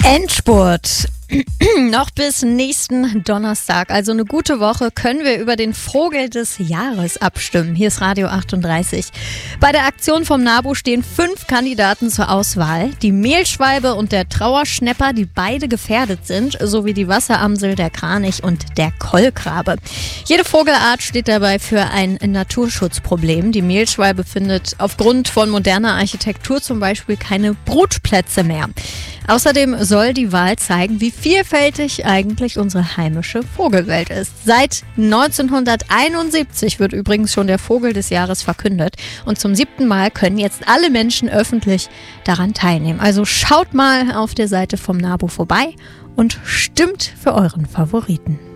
Endspurt. Noch bis nächsten Donnerstag, also eine gute Woche, können wir über den Vogel des Jahres abstimmen. Hier ist Radio 38. Bei der Aktion vom NABU stehen 5 Kandidaten zur Auswahl. Die Mehlschwalbe und der Trauerschnäpper, die beide gefährdet sind, sowie die Wasseramsel, der Kranich und der Kolkrabe. Jede Vogelart steht dabei für ein Naturschutzproblem. Die Mehlschwalbe findet aufgrund von moderner Architektur zum Beispiel keine Brutplätze mehr. Außerdem soll die Wahl zeigen, wie vielfältig eigentlich unsere heimische Vogelwelt ist. Seit 1971 wird übrigens schon der Vogel des Jahres verkündet. Und zum 7. Mal können jetzt alle Menschen öffentlich daran teilnehmen. Also schaut mal auf der Seite vom NABU vorbei und stimmt für euren Favoriten.